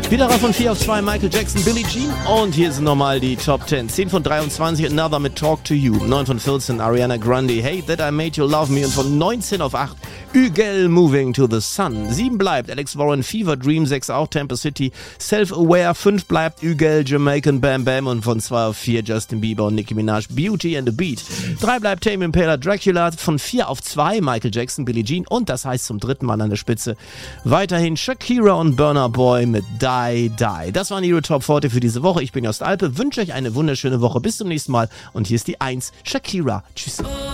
Wiederer von 4 auf 2 Michael Jackson, Billie Jean. Und hier sind nochmal die Top 10. 10 von 23, Another mit Talk to You. 9 von 14, Ariana Grande, Hey That I Made You Love Me. Und von 19 auf 8, Ügel, Moving to the Sun. 7 bleibt Alex Warren, Fever Dream. 6 auch, Temple City, Self-Aware. 5 bleibt Ügel, Jamaican Bam Bam. Und von 2 auf 4, Justin Bieber und Nicki Minaj, Beauty and the Beat. 3 bleibt Tame Impala, Dracula. Von 4 auf 2, Michael Jackson, Billie Jean. Und das heißt zum dritten Mal an der Spitze weiterhin Shakira und Burna Boy mit Die Die. Das waren ihre Top 40 für diese Woche. Ich bin Jost Alpe, wünsche euch eine wunderschöne Woche. Bis zum nächsten Mal. Und hier ist die 1, Shakira. Tschüss.